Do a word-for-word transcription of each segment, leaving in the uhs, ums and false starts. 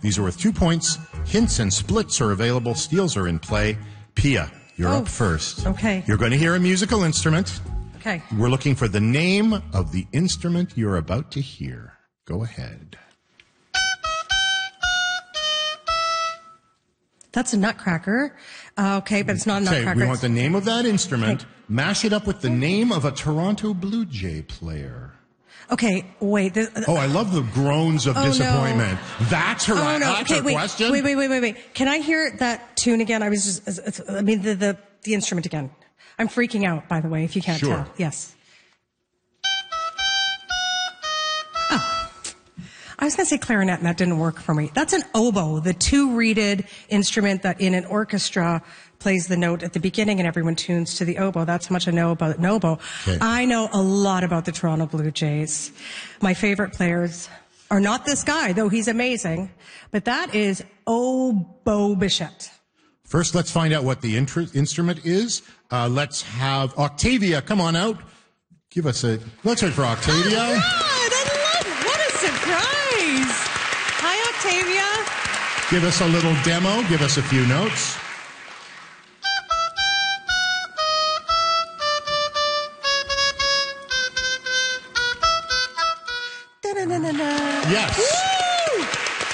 These are worth two points. Hints and splits are available. Steals are in play. Pia, you're oh, up first. Okay. You're going to hear a musical instrument. Okay. We're looking for the name of the instrument you're about to hear. Go ahead. That's a nutcracker. Uh, okay, but it's not a Okay, nutcracker. we want the name of that instrument. Okay. Mash it up with the name of a Toronto Blue Jay player. Okay, wait. This, Oh, I love the groans of Oh, disappointment. no. That's her, Oh, no. that's Okay, her wait, question. wait, wait, wait, wait, wait. Can I hear that tune again? I was just, it's, it's, I mean, the, the, the instrument again. I'm freaking out, by the way, if you can't Sure. tell. Yes. Oh. I was going to say clarinet, and that didn't work for me. That's an oboe, the two-reeded instrument that in an orchestra plays the note at the beginning and everyone tunes to the oboe. That's how much I know about an oboe. Okay. I know a lot about the Toronto Blue Jays. My favorite players are not this guy, though he's amazing, but that is Oboe Bichette. First, let's find out what the intr- instrument is. Uh, let's have Octavia come on out. Give us a, let's hear it for Octavia. Oh, God, I love it. What a surprise. Hi, Octavia. Give us a little demo. Give us a few notes. Da-da-da-da-da. Yes. Woo!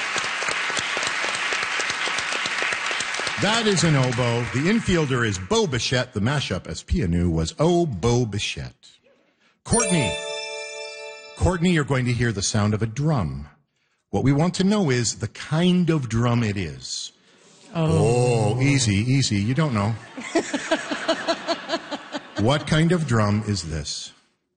That is an oboe. The infielder is Beau Bichette. The mashup, as Pia knew, was Oh, Beau Bichette. Courtney. Courtney, you're going to hear the sound of a drum. What we want to know is the kind of drum it is. Oh, oh easy, easy. You don't know. What kind of drum is this?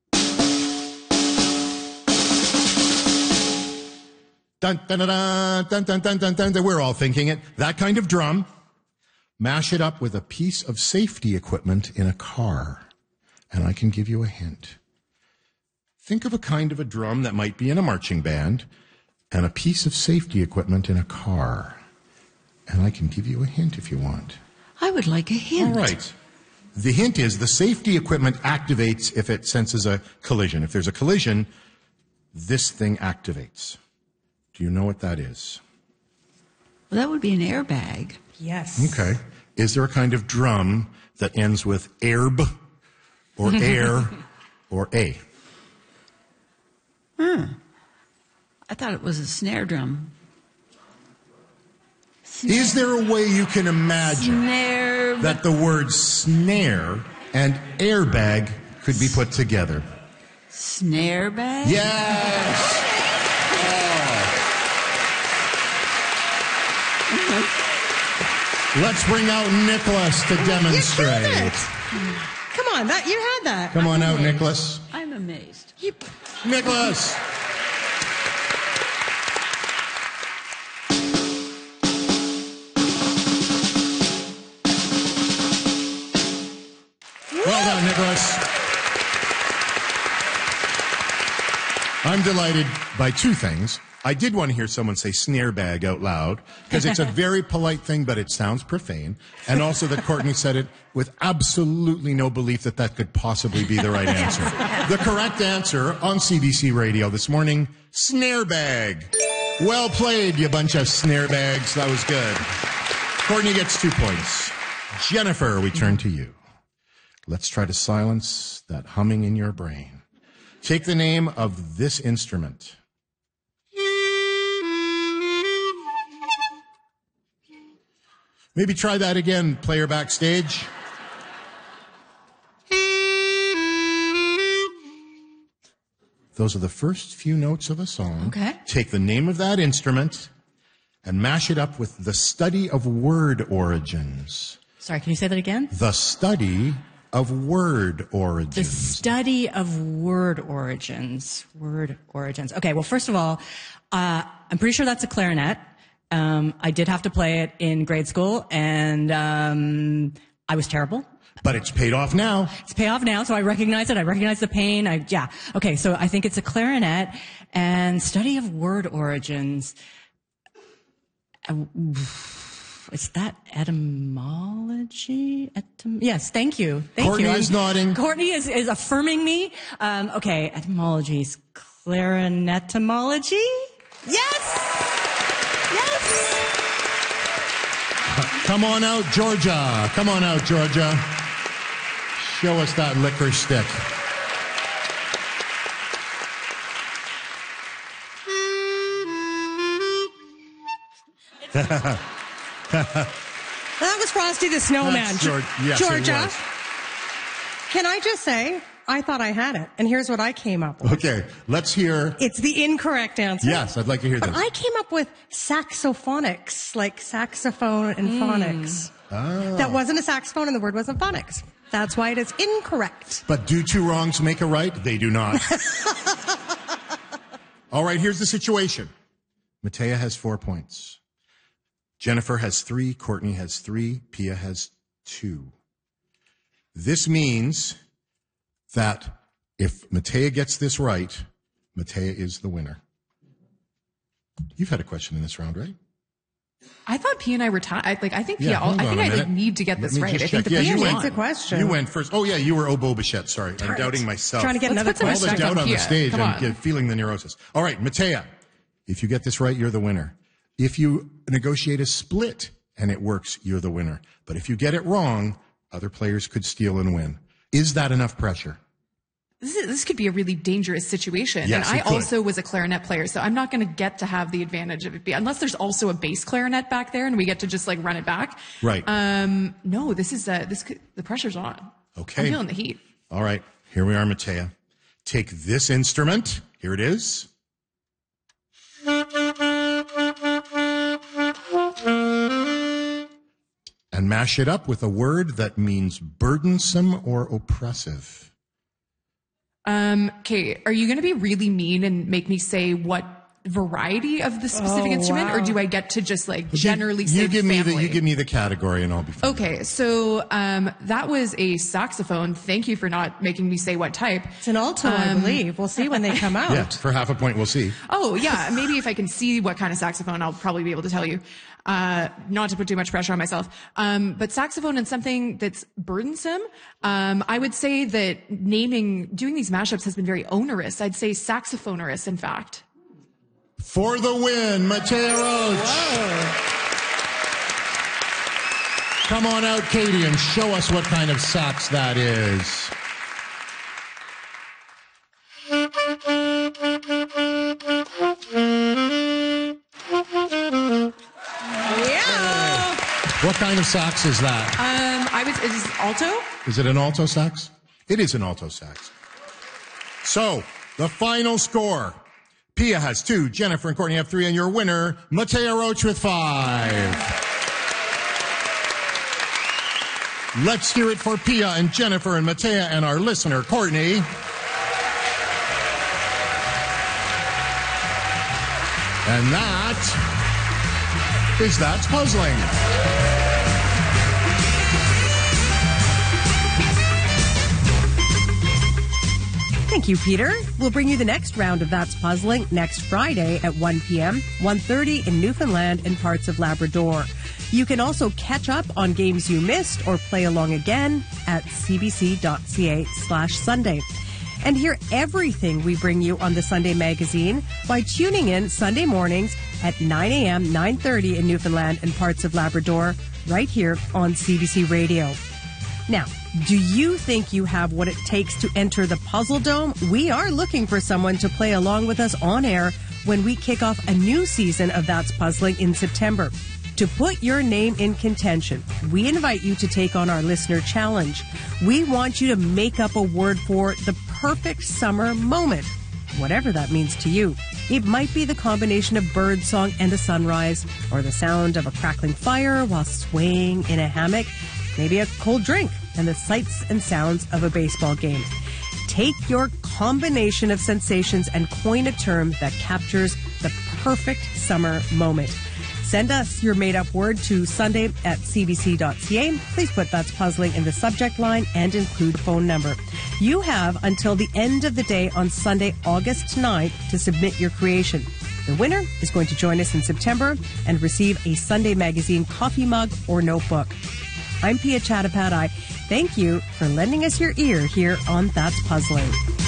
Dun, dun, dun, dun, dun, dun, dun, dun, dun, dun. We're all thinking it. That kind of drum. Mash it up with a piece of safety equipment in a car. And I can give you a hint. Think of a kind of a drum that might be in a marching band and a piece of safety equipment in a car. And I can give you a hint if you want. I would like a hint. All right. The hint is the safety equipment activates if it senses a collision. If there's a collision, this thing activates. Do you know what that is? Well, that would be an airbag. Yes. Okay. Is there a kind of drum that ends with airb or air or a? Hmm. I thought it was a snare drum. Snare. Is there a way you can imagine Snare. that the words snare and airbag could be put together? Snare bag? Yes! Oh. Let's bring out Nicholas to demonstrate. You did it. Come on, that you had that. Come on I'm out, amazed. Nicholas. I'm amazed. You, Nicholas! Well done, Nicholas. I'm delighted by two things. I did want to hear someone say snare bag out loud, because it's a very polite thing, but it sounds profane. And also that Courtney said it with absolutely no belief that that could possibly be the right answer. The correct answer on C B C Radio this morning, snare bag. Well played, you bunch of snare bags. That was good. Courtney gets two points. Jennifer, we turn to you. Let's try to silence that humming in your brain. Take the name of this instrument. Maybe try that again, player backstage. Those are the first few notes of a song. Okay. Take the name of that instrument and mash it up with the study of word origins. Sorry, can you say that again? The study of word The origins. study of word origins. Word origins. Okay, well, first of all, uh, I'm pretty sure that's a clarinet. Um, I did have to play it in grade school, and um, I was terrible. But it's paid off now. It's pay off now, so I recognize it. I recognize the pain. I, yeah. Okay, so I think it's a clarinet and study of word origins. Uh, Is that etymology? Etym- yes, thank you. Thank Courtney you. is I'm- nodding. Courtney is, is affirming me. Um, okay, etymology is clarinetomology? Yes! Yes! Come on out, Georgia. Come on out, Georgia. Show us that licorice stick. That was Frosty the Snowman. That's George- yes, it Georgia, was. can I just say, I thought I had it, and here's what I came up with. Okay, let's hear. It's the incorrect answer. Yes, I'd like to hear But this. I came up with saxophonics, like saxophone and phonics. Oh. That wasn't a saxophone, and the word wasn't phonics. That's why it is incorrect. But do two wrongs make a right? They do not. All right, here's the situation. Matea has four points. Jennifer has three. Courtney has three. Pia has two. This means that if Matea gets this right, Matea is the winner. You've had a question in this round, right? I thought Pia and I were tied. Like, I think Pia, Yeah, hold I on think a I like, minute. need to get Let this me right. just I think check. the Yeah, Pia you won. went- That's a question. You went first. Oh, yeah, you were Obo Bichette. Sorry. I'm Darn it. doubting myself. Trying to get Let's another put some All the question. respect doubt on on the Pia. stage. Come I'm on. get- feeling the neurosis. All right, Matea, if you get this right, you're the winner. If you negotiate a split and it works, you're the winner. But if you get it wrong, other players could steal and win. Is that enough pressure? This, is, this could be a really dangerous situation. Yes, and I it could. also was a clarinet player, so I'm not going to get to have the advantage of it be, unless there's also a bass clarinet back there and we get to just like run it back. Right. Um, no, this is uh, this could, the pressure's on. Okay. I'm feeling the heat. All right, here we are, Matea. Take this instrument. Here it is. And mash it up with a word that means burdensome or oppressive. Um, okay, are you going to be really mean and make me say what variety of the specific Oh, instrument, wow. or do I get to just like generally you, say you give me the family? you give me the category and I'll be fine. Okay, so um, that was a saxophone. Thank you for not making me say what type. It's an alto, I believe. We'll see when they come out. Yeah, for half a point we'll see. Oh, yeah. Maybe if I can see what kind of saxophone, I'll probably be able to tell you. Uh, not to put too much pressure on myself. Um, but saxophone and something that's burdensome. Um, I would say that naming, doing these mashups has been very onerous. I'd say saxophonerous, in fact. For the win, Matea Roach. Come on out, Katie, and show us what kind of sax that is. Yeah. What kind of sax is that? Um, I was, is this alto? Is it an alto sax? It is an alto sax. So, the final score. Pia has two, Jennifer and Courtney have three, and your winner, Matea Roach with five. Let's hear it for Pia and Jennifer and Matea and our listener, Courtney. And that is That's Puzzling. Thank you, Peter. We'll bring you the next round of That's Puzzling next Friday at one p.m., one thirty in Newfoundland and parts of Labrador. You can also catch up on games you missed or play along again at cbc.ca slash Sunday. And hear everything we bring you on the Sunday Magazine by tuning in Sunday mornings at nine a.m., nine thirty in Newfoundland and parts of Labrador, right here on C B C Radio. Now, do you think you have what it takes to enter the Puzzle Dome? We are looking for someone to play along with us on air when we kick off a new season of That's Puzzling in September. To put your name in contention, we invite you to take on our listener challenge. We want you to make up a word for the perfect summer moment, whatever that means to you. It might be the combination of birdsong and a sunrise, or the sound of a crackling fire while swaying in a hammock, maybe a cold drink and the sights and sounds of a baseball game. Take your combination of sensations and coin a term that captures the perfect summer moment. Send us your made-up word to Sunday at c b c dot c a. Please put That's Puzzling in the subject line and include phone number. You have until the end of the day on Sunday, August ninth to submit your creation. The winner is going to join us in September and receive a Sunday Magazine coffee mug or notebook. I'm Pia Chattopadhyay. Thank you for lending us your ear here on That's Puzzling.